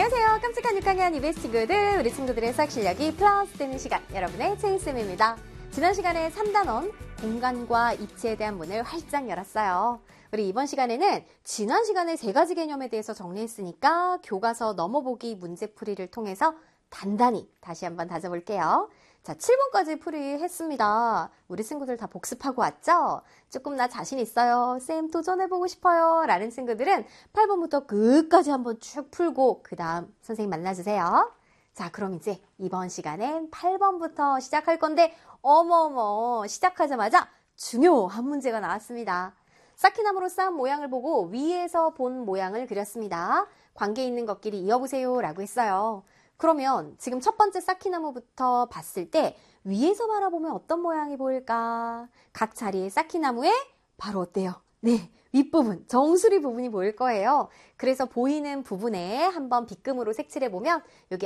안녕하세요. 깜찍한 6학년 EBS 친구들, 우리 친구들의 수학 실력이 플러스 되는 시간, 여러분의 체인쌤입니다. 지난 시간에 3단원 공간과 입체에 대한 문을 활짝 열었어요. 우리 이번 시간에는 지난 시간에 3가지 개념에 대해서 정리했으니까 교과서 넘어보기 문제풀이를 통해서 단단히 다시 한번 다져볼게요. 자, 7번까지 풀이했습니다. 우리 친구들 다 복습하고 왔죠? 조금 나 자신 있어요. 쌤 도전해보고 싶어요. 라는 친구들은 8번부터 끝까지 한번 쭉 풀고 그 다음 선생님 만나주세요. 자, 그럼 이제 이번 시간엔 8번부터 시작할 건데 어머어머 시작하자마자 중요한 문제가 나왔습니다. 쌓기나무로 쌓은 모양을 보고 위에서 본 모양을 그렸습니다. 관계 있는 것끼리 이어보세요 라고 했어요. 그러면 지금 첫 번째 쌓기나무부터 봤을 때 위에서 바라보면 어떤 모양이 보일까? 각 자리의 쌓기나무에 바로 어때요? 네, 윗부분, 정수리 부분이 보일 거예요. 그래서 보이는 부분에 한번 빗금으로 색칠해보면 여기